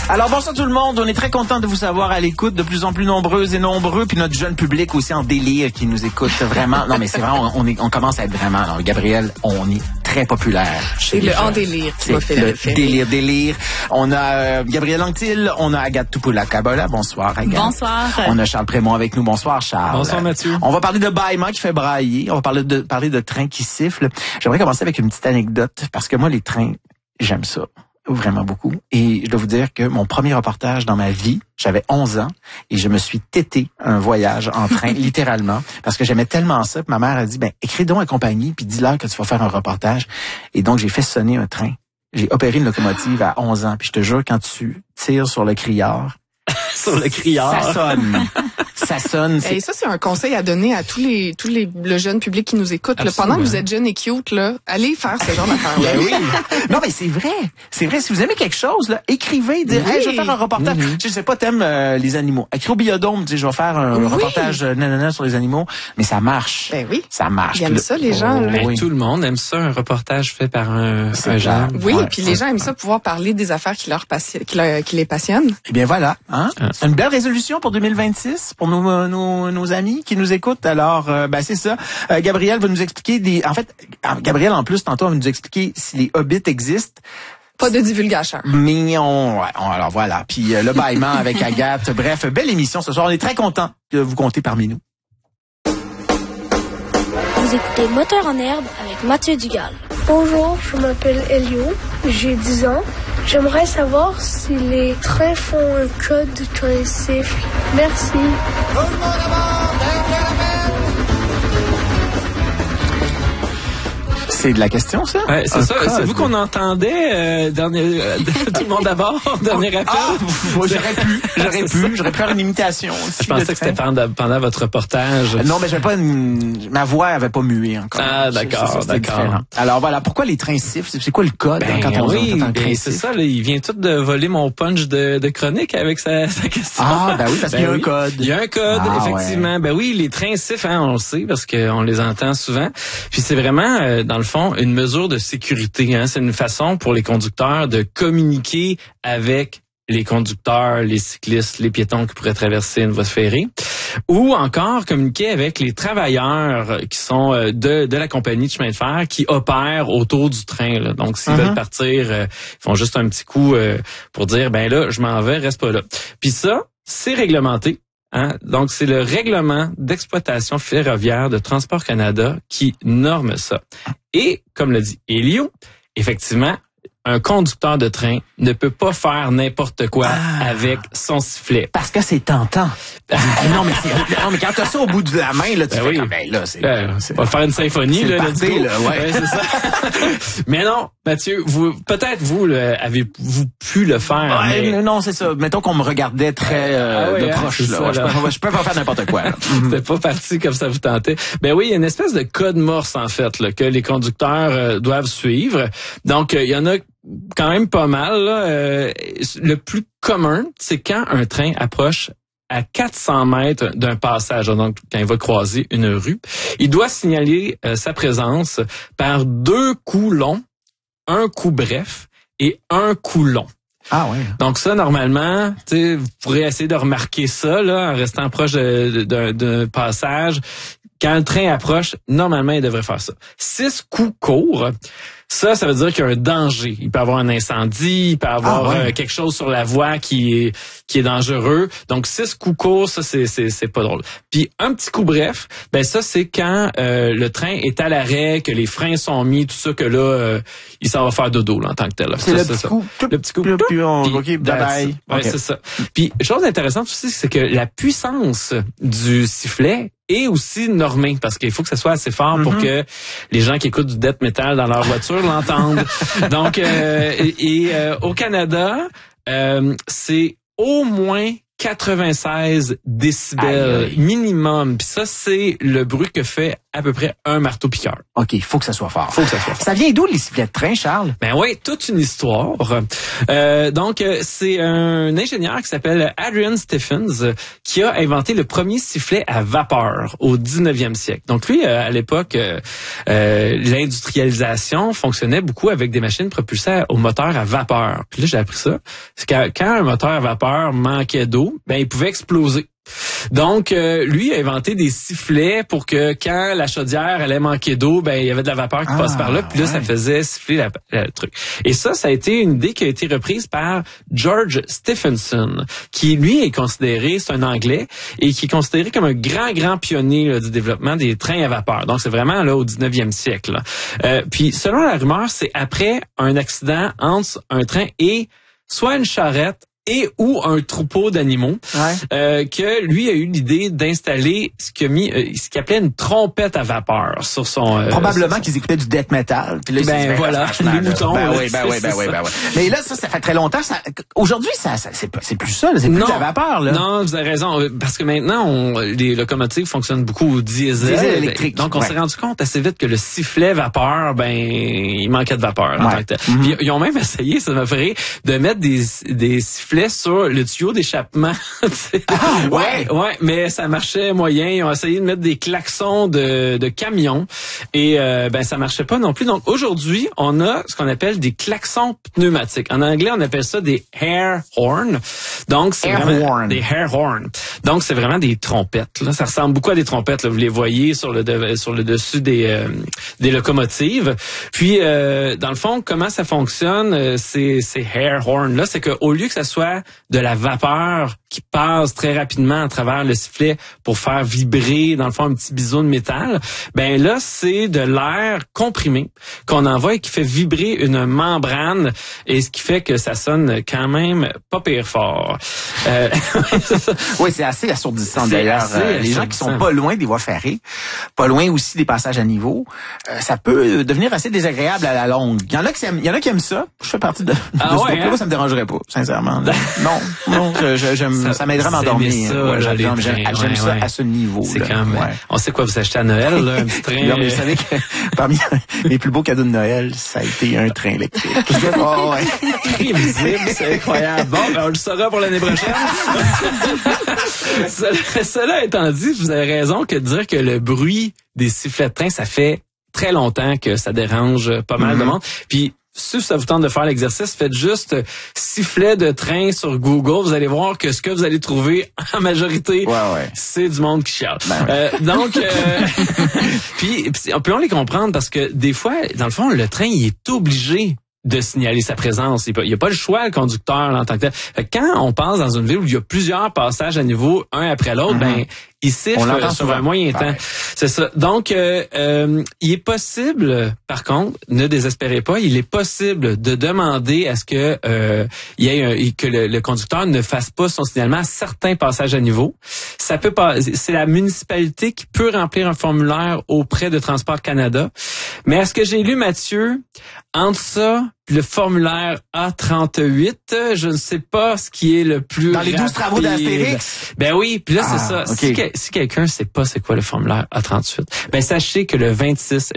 Alors bonsoir tout le monde, on est très content de vous savoir à l'écoute, de plus en plus nombreuses et nombreux, puis notre jeune public aussi en délire qui nous écoute vraiment. Non mais c'est vrai, on commence à être vraiment. Alors Gabriel, on est très populaire. C'est le en délire qui m'a fait le délire. On a Gabriel Anctil, on a Agathe Tupoula-Kabola. Bonsoir Agathe. Bonsoir. On a Charles Prémont avec nous. Bonsoir Charles. Bonsoir Mathieu. On va parler de bâillement qui fait brailler. On va parler de trains qui sifflent. J'aimerais commencer avec une petite anecdote parce que moi les trains, j'aime ça. Vraiment beaucoup. Et je dois vous dire que mon premier reportage dans ma vie, j'avais 11 ans et je me suis tété un voyage en train, littéralement, parce que j'aimais tellement ça que ma mère a dit, écris donc à compagnie puis dis-leur que tu vas faire un reportage. Et donc, j'ai fait sonner un train. J'ai opéré une locomotive à 11 ans. Puis je te jure, quand tu tires sur le criard, ça sonne. Et ça, c'est un conseil à donner à le jeune public qui nous écoute. Là, pendant que vous êtes jeune et cute, là, allez faire ce genre d'affaires-là. Oui. Non, mais c'est vrai. C'est vrai. Si vous aimez quelque chose, là, écrivez, dites, hey, je vais faire un reportage. Je sais pas, t'aimes les animaux. Écris au Biodôme, dis, je vais faire un reportage nanana sur les animaux. Mais ça marche. Ben oui. Ça marche. Ils aiment ça, les gens. Oui. Tout le monde aime ça, un reportage fait par un genre. Oui, puis les gens aiment ça, pouvoir parler des affaires qui les passionnent. Eh bien, voilà. Hein? C'est une belle résolution pour 2026 pour nos amis qui nous écoutent. Alors, c'est ça. Gabriel va nous expliquer Gabriel, en plus, tantôt, va nous expliquer si les hobbits existent. Pas de divulgation. Mais alors voilà. Puis le bâillement avec Agathe. Bref, belle émission ce soir. On est très contents de vous compter parmi nous. Vous écoutez Moteur en herbe avec Mathieu Dugal. Bonjour, je m'appelle Elio, j'ai 10 ans. J'aimerais savoir si les trains font un code quand ils sifflent. Merci. C'est de la question, ça? Ouais, c'est ça. C'est vous qu'on entendait, tout le monde d'abord, dernier appel. J'aurais pu faire une imitation aussi. Je pensais que c'était pendant votre reportage. Non, mais ma voix avait pas mué encore. Ah, d'accord. Alors voilà, pourquoi les trains sifflent? C'est quoi le code quand on entend un train c'est ça, là, il vient tout de voler mon punch de chronique avec sa question. Ah, oui, parce qu'il y a un code. Il y a un code, effectivement. Ouais. Oui, les trains sifflent, on le sait, parce qu'on les entend souvent. Puis c'est vraiment, dans le fond, une mesure de sécurité. Hein. C'est une façon pour les conducteurs de communiquer avec les conducteurs, les cyclistes, les piétons qui pourraient traverser une voie ferrée, ou encore communiquer avec les travailleurs qui sont de la compagnie de chemin de fer qui opèrent autour du train. Là. Donc, s'ils veulent partir, ils font juste un petit coup pour dire, là, je m'en vais, reste pas là. Puis ça, c'est réglementé. Hein? Donc, c'est le règlement d'exploitation ferroviaire de Transport Canada qui norme ça. Et, comme l'a dit Elio, effectivement, un conducteur de train ne peut pas faire n'importe quoi avec son sifflet. Parce que c'est tentant. non, mais quand t'as ça au bout de la main, là, tu fais on va faire une symphonie, là, ouais, c'est ça. Mais non, Mathieu, vous avez-vous pu le faire? Non, c'est ça. Mettons qu'on me regardait très de proche, là. Je peux pas faire n'importe quoi. C'était pas parti comme ça vous tentait. Il y a une espèce de code morse, en fait, là, que les conducteurs doivent suivre. Donc, il y en a quand même pas mal. Là. Le plus commun, c'est quand un train approche à 400 mètres d'un passage, donc quand il va croiser une rue, il doit signaler sa présence par 2 coups longs, un coup bref et un coup long. Ah ouais. Donc ça, normalement, vous pourrez essayer de remarquer ça là, en restant proche d'un passage. Quand le train approche, normalement, il devrait faire ça. 6 coups courts, ça veut dire qu'il y a un danger. Il peut y avoir un incendie, il peut y avoir quelque chose sur la voie qui est dangereux. Donc, 6 coups courts, ça, c'est pas drôle. Puis, un petit coup bref, ça, c'est quand le train est à l'arrêt, que les freins sont mis, tout ça, que là, il s'en va faire dodo là, en tant que tel. C'est le petit coup. Le petit coup. Puis OK, bye-bye. Ouais, c'est ça. Puis, chose intéressante aussi, c'est que la puissance du sifflet est aussi normée, parce qu'il faut que ça soit assez fort pour que les gens qui écoutent du death metal dans leur voiture l'entendent. Donc, au Canada, c'est au moins 96 décibels minimum. Puis ça, c'est le bruit que fait à peu près un marteau-piqueur. OK, il faut que ça soit fort. Faut que ça soit fort. Ça vient d'où, les sifflets de train, Charles? Ben oui, toute une histoire. Donc, c'est un ingénieur qui s'appelle Adrian Stephens qui a inventé le premier sifflet à vapeur au 19e siècle. Donc, lui, à l'époque, l'industrialisation fonctionnait beaucoup avec des machines propulsées au moteur à vapeur. Puis là, j'ai appris ça. C'est quand un moteur à vapeur manquait d'eau, ben il pouvait exploser. Donc, lui a inventé des sifflets pour que quand la chaudière allait manquer d'eau, ben il y avait de la vapeur qui passe par là, puis là, ça faisait siffler le truc. Et ça a été une idée qui a été reprise par George Stephenson, qui, lui, est considéré, c'est un Anglais, et qui est considéré comme un grand pionnier là, du développement des trains à vapeur. Donc, c'est vraiment là au 19e siècle. Là. Puis, selon la rumeur, c'est après un accident entre un train et soit une charrette et ou un troupeau d'animaux, que lui a eu l'idée d'installer ce qu'il appelait une trompette à vapeur sur son... Probablement qu'ils écoutaient du death metal. Puis là, ben voilà, les moutons. Ben oui. Mais là, ça fait très longtemps. Aujourd'hui, c'est plus ça. C'est plus de la vapeur. Là. Non, vous avez raison. Parce que maintenant, les locomotives fonctionnent beaucoup au diesel électrique. Donc, on s'est rendu compte assez vite que le sifflet vapeur, ben il manquait de vapeur. En tant que tel. Puis, ils ont même essayé, ça m'a fait rire, de mettre des sifflets sur le tuyau d'échappement. Ouais, mais ça marchait moyen. Ils ont essayé de mettre des klaxons de camions et ben ça marchait pas non plus. Donc aujourd'hui, on a ce qu'on appelle des klaxons pneumatiques. En anglais, on appelle ça des air horns. Donc c'est vraiment des air horns. Donc c'est vraiment des trompettes. Là, ça ressemble beaucoup à des trompettes. Là. Vous les voyez sur le dessus des locomotives. Puis dans le fond, comment ça fonctionne ces air horns là, c'est que au lieu que ça soit de la vapeur qui passe très rapidement à travers le sifflet pour faire vibrer, dans le fond, un petit biseau de métal, ben là, c'est de l'air comprimé qu'on envoie et qui fait vibrer une membrane et ce qui fait que ça sonne quand même pas pire fort. Oui, c'est assez assourdissant d'ailleurs. Les gens qui sont pas loin des voies ferrées, pas loin aussi des passages à niveau, ça peut devenir assez désagréable à la longue. Il y en a qui aiment ça. Je fais partie de ce groupe-là, ça me dérangerait pas, sincèrement. Non, ça m'aiderait à m'endormir. J'aime ça à ce niveau. C'est quand même. On sait quoi vous achetez à Noël, là, un petit train. Non, mais vous savez que parmi mes plus beaux cadeaux de Noël, ça a été un train électrique. Prévisible, c'est incroyable. Bon, ben, on le saura pour l'année prochaine. Cela étant dit, vous avez raison que de dire que le bruit des sifflets de train, ça fait très longtemps que ça dérange pas mal de monde. Puis si ça vous tente de faire l'exercice, faites juste sifflet de train sur Google. Vous allez voir que ce que vous allez trouver en majorité, c'est du monde qui chiale. Donc, puis on les comprendre parce que des fois, dans le fond, le train, il est obligé de signaler sa présence. Il n'y a pas le choix, le conducteur, là, en tant que tel. Quand on passe dans une ville où il y a plusieurs passages à niveau, un après l'autre, ben il siffle sur un moyen temps. C'est ça. Donc, il est possible, par contre, ne désespérez pas, il est possible de demander à ce que que le conducteur ne fasse pas son signalement à certains passages à niveau. Ça peut pas. C'est la municipalité qui peut remplir un formulaire auprès de Transport Canada. Mais à ce que j'ai lu, Mathieu, entre ça, le formulaire A38, je ne sais pas ce qui est le plus dans les 12 travaux d'Astérix. Ben oui, puis là c'est ça. Okay. Si quelqu'un sait pas c'est quoi le formulaire A38, ben sachez que le 26